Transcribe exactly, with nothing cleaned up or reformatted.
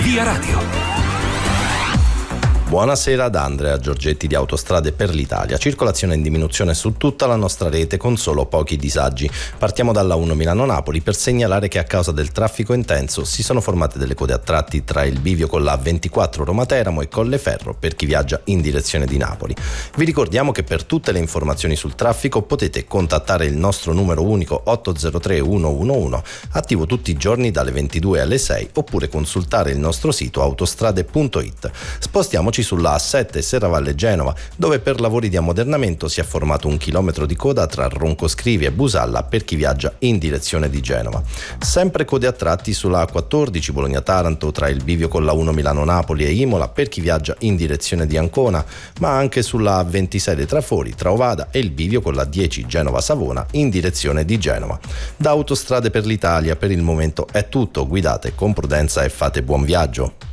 Via Radio. Buonasera da Andrea Giorgetti di Autostrade per l'Italia. Circolazione in diminuzione su tutta la nostra rete con solo pochi disagi. Partiamo dalla uno Milano-Napoli per segnalare che a causa del traffico intenso si sono formate delle code a tratti tra il bivio con la ventiquattro Roma-Teramo e Colleferro per chi viaggia in direzione di Napoli. Vi ricordiamo che per tutte le informazioni sul traffico potete contattare il nostro numero unico otto zero tre uno uno uno, attivo tutti i giorni dalle ventidue alle sei, oppure consultare il nostro sito autostrade punto it. Spostiamoci sulla A sette Serravalle Genova, dove per lavori di ammodernamento si è formato un chilometro di coda tra Roncoscrivi e Busalla per chi viaggia in direzione di Genova. Sempre code a tratti sulla A quattordici Bologna-Taranto tra il bivio con la uno Milano-Napoli e Imola per chi viaggia in direzione di Ancona, ma anche sulla A ventisei dei Trafori tra Ovada e il bivio con la dieci Genova-Savona in direzione di Genova. Da Autostrade per l'Italia per il momento è tutto, guidate con prudenza e fate buon viaggio.